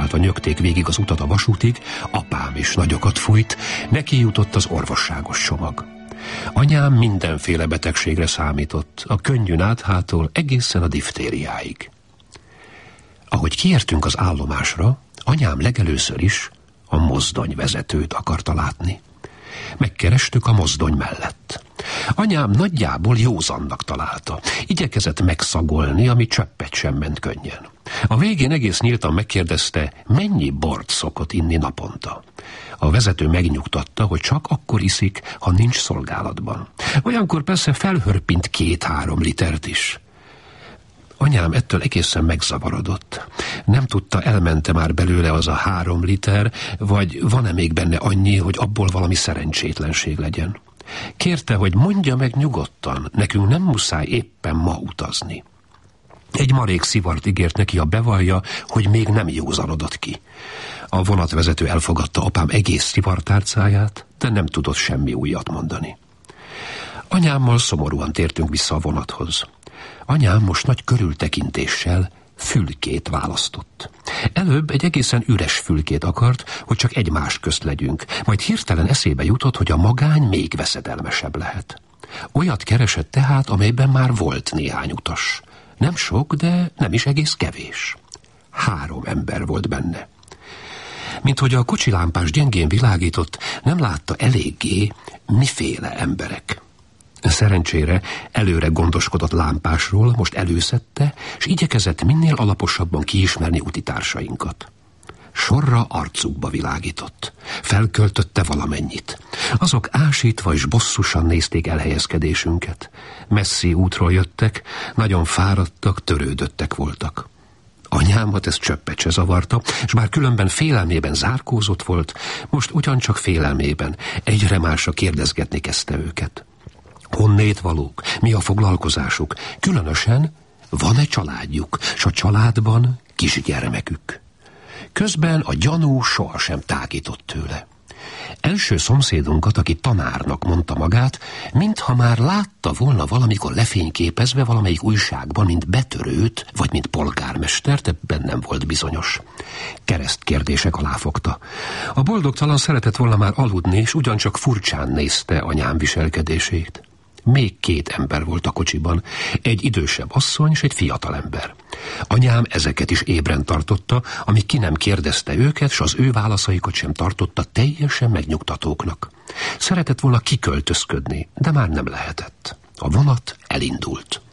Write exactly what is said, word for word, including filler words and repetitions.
megszállta nyögték végig az utat a vasútig, apám is nagyokat fújt, neki jutott az orvosságos csomag. Anyám mindenféle betegségre számított, a könnyű náthától egészen a diftériáig. Ahogy kiértünk az állomásra, anyám legelőször is a mozdonyvezetőt akarta látni. Megkerestük a mozdony mellett. Anyám nagyjából józannak találta. Igyekezett megszagolni, ami cseppet sem ment könnyen. A végén egész nyíltan megkérdezte, mennyi bort szokott inni naponta. A vezető megnyugtatta, hogy csak akkor iszik, ha nincs szolgálatban. Olyankor persze felhörpint két-három litert is. Anyám ettől egészen megzavarodott. Nem tudta, elmente már belőle az a három liter, vagy van-e még benne annyi, hogy abból valami szerencsétlenség legyen. Kérte, hogy mondja meg nyugodtan, nekünk nem muszáj éppen ma utazni. Egy marék szivart ígért neki, a bevallja, hogy még nem józanodott ki. A vonatvezető elfogadta apám egész szivartárcáját, de nem tudott semmi újat mondani. Anyámmal szomorúan tértünk vissza a vonathoz. Anyám most nagy körültekintéssel fülkét választott. Előbb egy egészen üres fülkét akart, hogy csak egymás közt legyünk, majd hirtelen eszébe jutott, hogy a magány még veszedelmesebb lehet. Olyat keresett tehát, amelyben már volt néhány utas. Nem sok, de nem is egész kevés. Három ember volt benne. Mint hogy a kocsilámpás gyengén világított, nem látta eléggé, miféle emberek. Szerencsére előre gondoskodott lámpásról, most előszedte, és igyekezett minél alaposabban kiismerni utitársainkat. Sorra arcukba világított. Felköltötte valamennyit. Azok ásítva és bosszusan nézték elhelyezkedésünket. Messzi útról jöttek, nagyon fáradtak, törődöttek voltak. Anyámat ez csöppet se zavarta, és bár különben félelmében zárkózott volt, most ugyancsak félelmében egyre másra kérdezgetni kezdte őket. Honnét valók? Mi a foglalkozásuk? Különösen van-e családjuk, s a családban kisgyermekük? Közben a gyanú sohasem tágított tőle. Első szomszédunkat, aki tanárnak mondta magát, mintha már látta volna valamikor lefényképezve valamelyik újságban, mint betörőt, vagy mint polgármestert, ebben nem volt bizonyos. Keresztkérdések alá fogta. A boldogtalan szeretett volna már aludni, és ugyancsak furcsán nézte anyám viselkedését. Még két ember volt a kocsiban, egy idősebb asszony és egy fiatalember. Anyám ezeket is ébren tartotta, amíg ki nem kérdezte őket, s az ő válaszaikat sem tartotta teljesen megnyugtatóknak. Szeretett volna kiköltözködni, de már nem lehetett. A vonat elindult.